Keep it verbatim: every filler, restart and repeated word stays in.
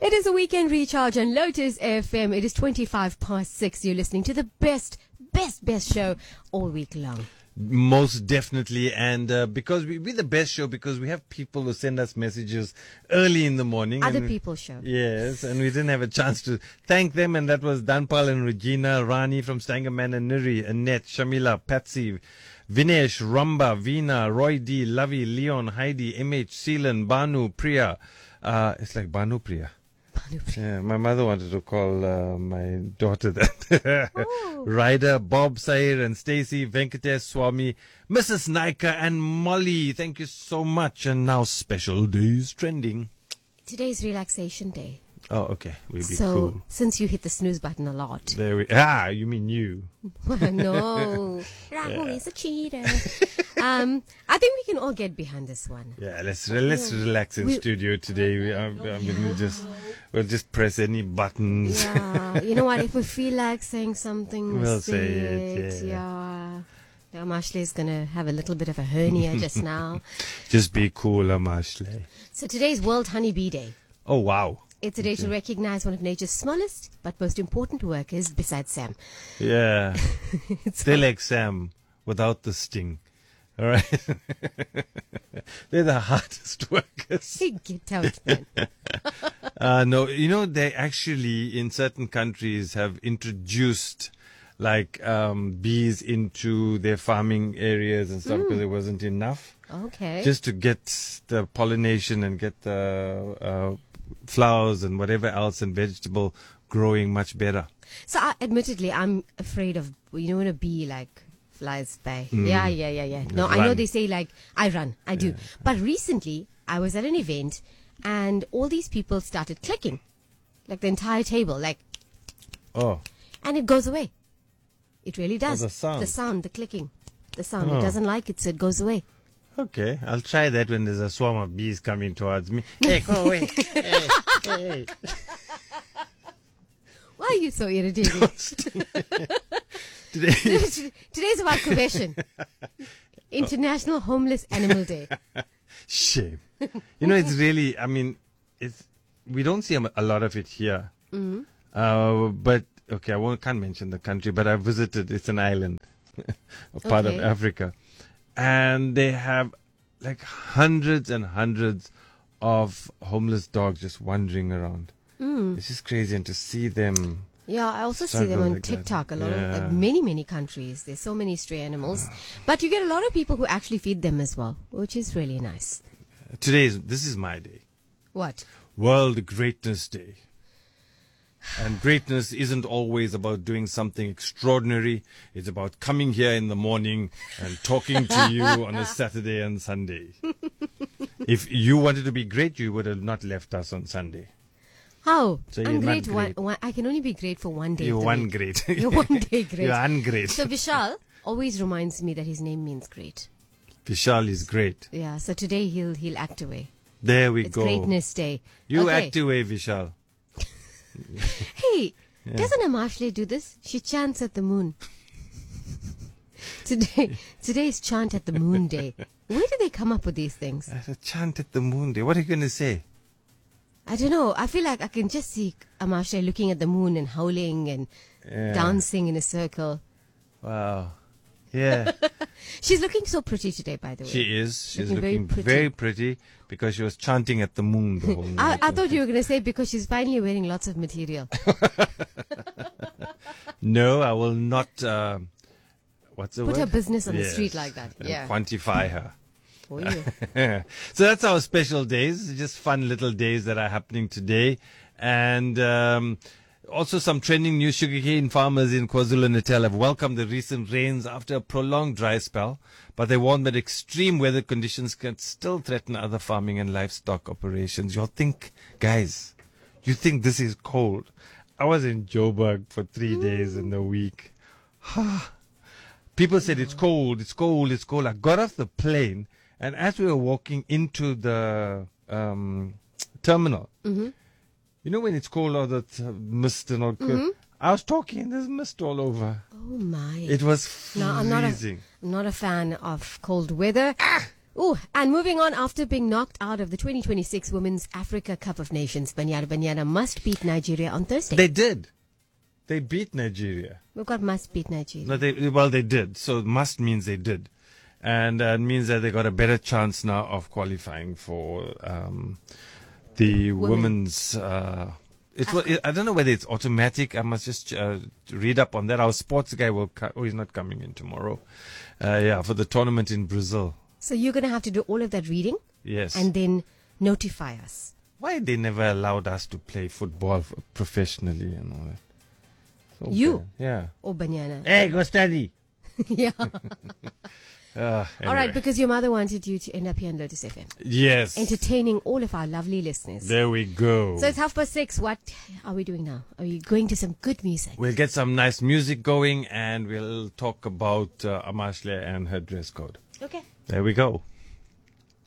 It is a weekend recharge on Lotus F M. It is twenty-five past six. You're listening to the best, best, best show all week long. Most definitely. And uh, because we, we're the best show because we have people who send us messages early in the morning. Other and people's show. Yes, and we didn't have a chance to thank them. And that was Danpal and Regina, Rani from Stangerman and Nuri, Annette, Shamila, Patsy, Vinesh, Ramba, Veena, Roy D, Lavi, Leon, Heidi, M H, Seelan, Banu, Priya. Uh, it's like Banu Priya. Yeah, my mother wanted to call uh, my daughter that. Oh. Ryder, Bob, Sair, and Stacy, Venkatesh, Swami, Missus Naika, and Molly. Thank you so much. And now special days trending. Today's relaxation day. Oh, okay. We'll be so, cool. since you hit the snooze button a lot. There we, ah, you mean you. No. Rahul is a cheater. um, I think we can all get behind this one. Yeah, let's let's relax in we, studio today. We, I, I mean, we'll just, we'll just press any buttons. Yeah. You know what? If we feel like saying something, we'll say, say it. it. Yeah. yeah. Amashle is going to have a little bit of a hernia just now. Just be cool, Amashle. So today's World Honeybee Day. Oh, wow. It's a day to recognize one of nature's smallest but most important workers besides Sam. Yeah. They're like Sam without the sting. All right. They're the hardest workers. Hey, get out, man. uh, no, you know, they actually, in certain countries, have introduced like um, bees into their farming areas and stuff because mm. there wasn't enough. Okay. Just to get the pollination and get the uh, flowers and whatever else and vegetable growing much better. So uh, admittedly, I'm afraid of, you know, when a bee like flies by. Mm. Yeah, yeah, yeah, yeah. No, run. I know they say like, I run, I do. Yeah. But recently, I was at an event and all these people started clicking. Like the entire table, like. Oh. And it goes away. It really does. Oh, the sound. The sound, the clicking. The sound. Oh. It doesn't like it, so it goes away. Okay, I'll try that when there's a swarm of bees coming towards me. Hey, go away. hey, hey. Why are you so irritating? Today Today's about Kubeshan. International Homeless Animal Day. Shame. You know, it's really, I mean, it's we don't see a lot of it here. Mm-hmm. Uh, but, okay, I won't, can't mention the country, but I visited, it's an island, a part okay. of Africa. And they have like hundreds and hundreds of homeless dogs just wandering around. Mm. It's just crazy. And to see them. Yeah, I also see them on like TikTok. That. A lot yeah. of like, many, many countries. There's so many stray animals. But you get a lot of people who actually feed them as well, which is really nice. Today is, this is my day. What? World Greatness Day. And greatness isn't always about doing something extraordinary. It's about coming here in the morning and talking to you on a Saturday and Sunday. If you wanted to be great, you would have not left us on Sunday. How? So I'm great. great. One, one, I can only be great for one day. You're one week. great. You're one day great. You're ungreat. So Vishal always reminds me that his name means great. Vishal is great. Yeah, so today he'll he'll act away. There we it's go. Greatness Day. You okay. act away, Vishal. Hey, yeah. Doesn't Amashle do this? She chants at the moon. Today, today's chant at the moon day. Where do they come up with these things? A chant at the moon day. What are you going to say? I don't know. I feel like I can just see Amashle looking at the moon and howling and yeah. dancing in a circle. Wow. Yeah. She's looking so pretty today, by the way. She is. She's looking, looking very, pretty. very pretty because she was chanting at the moon the whole I, night. I thought you were going to say because she's finally wearing lots of material. No, I will not. Uh, what's the Put word? her business on yes. the street like that. Yeah. Quantify her. For you. So that's our special days. Just fun little days that are happening today. And um, also some trending news. Sugarcane farmers in KwaZulu-Natal have welcomed the recent rains after a prolonged dry spell. But they warn that extreme weather conditions can still threaten other farming and livestock operations. You'll think, guys, you think this is cold. I was in Joburg for three days in the week. People said it's cold, it's cold, it's cold. I got off the plane, and as we were walking into the um, terminal, mm-hmm. you know when it's cold or the t- mist and all, mm-hmm. I was talking and there's mist all over. Oh my! It was freezing. No, I'm not a, I'm not a fan of cold weather, Oh, and moving on, after being knocked out of the twenty twenty-six Women's Africa Cup of Nations, Banyana Banyana must beat Nigeria on Thursday. They did. They beat Nigeria. We've got must beat Nigeria. No, they, well, they did. So must means they did. And uh, it means that they got a better chance now of qualifying for um, the Women. women's... Uh, It's, well, I don't know whether it's automatic. I must just uh, read up on that. Our sports guy will co- oh, he's not coming in tomorrow. Uh, yeah, for the tournament in Brazil. So you're going to have to do all of that reading? Yes. And then notify us. Why they never allowed us to play football f- professionally and all that? So You? bad. Yeah. Or Banyana. Hey, go study. Yeah. Uh, anyway. All right, because your mother wanted you to end up here on Lotus F M. Yes. Entertaining all of our lovely listeners. There we go. So it's half past six. What are we doing now? Are we going to some good music? We'll get some nice music going and we'll talk about uh, Amashle and her dress code. Okay. There we go.